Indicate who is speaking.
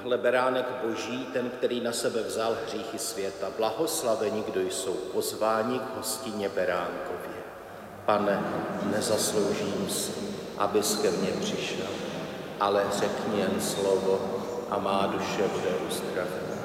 Speaker 1: Hle, beránek Boží, ten, který na sebe vzal hříchy světa. Blahoslaveni, kdo jsou pozváni k hostině beránkově. Pane, nezasloužím si, abys ke mně přišel, ale řekni jen slovo a má duše bude uzdravena.